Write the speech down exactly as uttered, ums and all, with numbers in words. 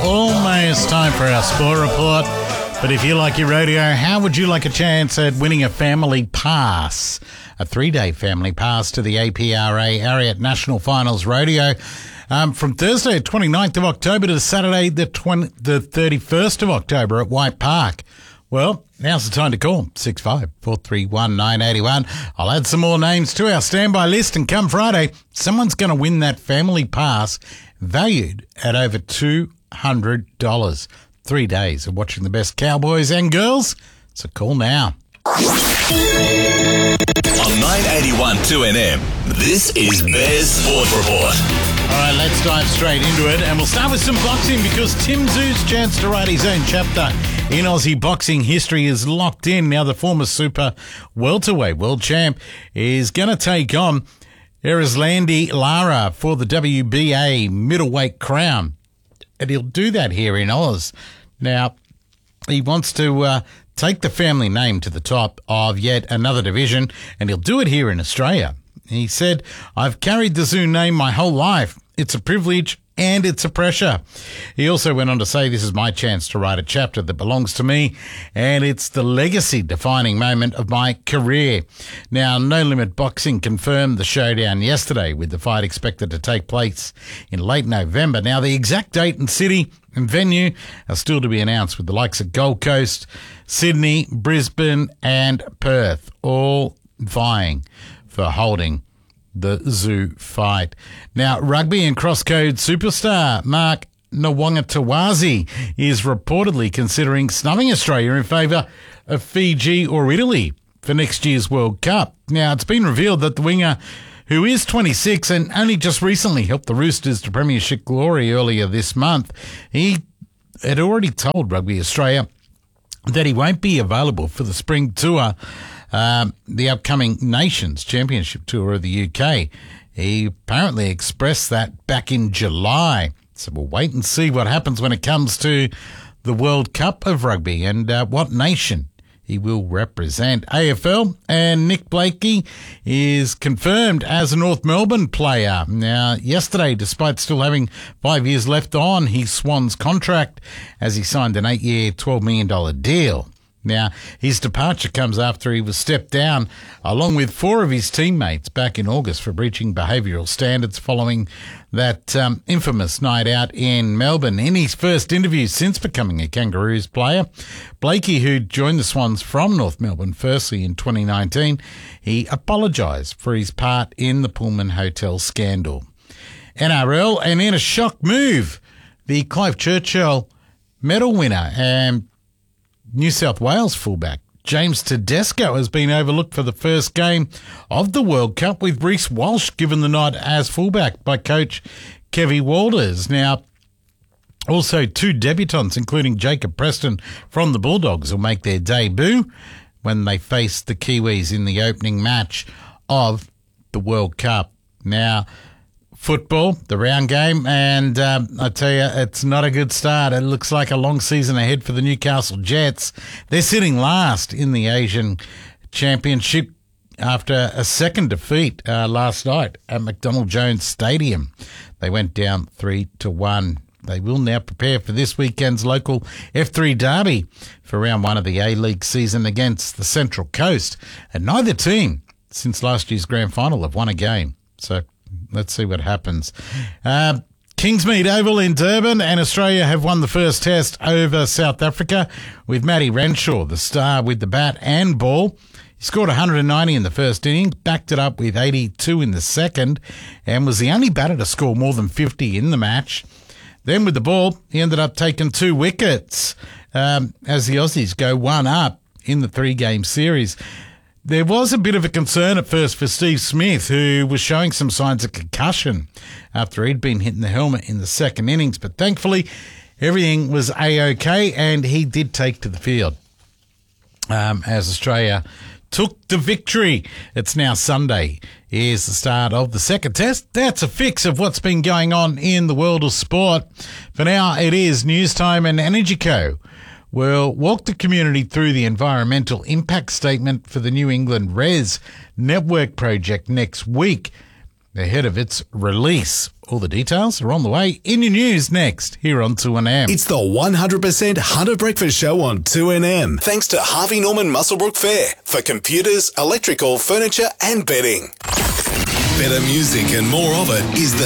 almost time for our sport report. But if you like your rodeo, how would you like a chance at winning a family pass? A three-day family pass to the A P R A Ariat National Finals Rodeo um, from Thursday, twenty-ninth of October to Saturday, the, twenty, the thirty-first of October at White Park. Well, now's the time to call, six five four three one nine eight one. I'll add some more names to our standby list, and come Friday, someone's going to win that family pass valued at over two hundred dollars. Three days of watching the best cowboys and girls, so call now. On nine eighty-one two N M, this is Bears Sport Report. All right, let's dive straight into it, and we'll start with some boxing because Tim Tszyu's chance to write his own chapter in Aussie boxing history is locked in. Now the former super welterweight world champ is going to take on Erislandy Lara for the W B A middleweight crown, and he'll do that here in Oz. Now, he wants to uh, take the family name to the top of yet another division, and he'll do it here in Australia. He said, "I've carried the Tszyu name my whole life. It's a privilege and it's a pressure." He also went on to say, "This is my chance to write a chapter that belongs to me, and it's the legacy-defining moment of my career." Now, No Limit Boxing confirmed the showdown yesterday, with the fight expected to take place in late November. Now, the exact date and city and venue are still to be announced, with the likes of Gold Coast, Sydney, Brisbane and Perth all vying for holding the Tszyu fight. Now, rugby and cross-code superstar Mark Nawaqanitawase is reportedly considering snubbing Australia in favour of Fiji or Italy for next year's World Cup. Now, it's been revealed that the winger, who is twenty-six and only just recently helped the Roosters to premiership glory earlier this month, he had already told Rugby Australia that he won't be available for the spring tour, Um, the upcoming Nations Championship Tour of the U K. He apparently expressed that back in July. So we'll wait and see what happens when it comes to the World Cup of Rugby and uh, what nation he will represent. A F L and Nick Blakey is confirmed as a North Melbourne player. Now, yesterday, despite still having five years left on his Swans contract, as he signed an eight-year, twelve million dollars deal. Now, his departure comes after he was stepped down along with four of his teammates back in August for breaching behavioural standards following that um, infamous night out in Melbourne. In his first interview since becoming a Kangaroos player, Blakey, who joined the Swans from North Melbourne firstly in twenty nineteen, he apologised for his part in the Pullman Hotel scandal. N R L, and in a shock move, the Clive Churchill medal winner and New South Wales fullback James Tedesco has been overlooked for the first game of the World Cup, with Reece Walsh given the nod as fullback by coach Kevy Walters. Now, also two debutants, including Jacob Preston from the Bulldogs, will make their debut when they face the Kiwis in the opening match of the World Cup. Now, football, the round game, and um, I tell you, it's not a good start. It looks like a long season ahead for the Newcastle Jets. They're sitting last in the Asian Championship after a second defeat uh, last night at McDonald Jones Stadium. They went down three to one. They will now prepare for this weekend's local F three derby for round one of the A-League season against the Central Coast. And neither team, since last year's grand final, have won a game. So let's see what happens. Uh, Kingsmead Oval in Durban, and Australia have won the first test over South Africa, with Matty Renshaw, the star with the bat and ball. He scored one hundred ninety in the first inning, backed it up with eighty-two in the second, and was the only batter to score more than fifty in the match. Then with the ball, he ended up taking two wickets um, as the Aussies go one up in the three-game series. There was a bit of a concern at first for Steve Smith, who was showing some signs of concussion after he'd been hitting the helmet in the second innings. But thankfully, everything was A-OK, and he did take to the field um, as Australia took the victory. It's now Sunday. Here's the start of the second test. That's a fix of what's been going on in the world of sport. For now, it is News Time, and Energy Co will walk the community through the environmental impact statement for the New England R E S network project next week. ahead of its release. All the details are on the way in your news next here on two N M. It's the one hundred percent Hunter Breakfast Show on two N M. Thanks to Harvey Norman Muswellbrook Fair for computers, electrical, furniture and bedding. Better music and more of it is the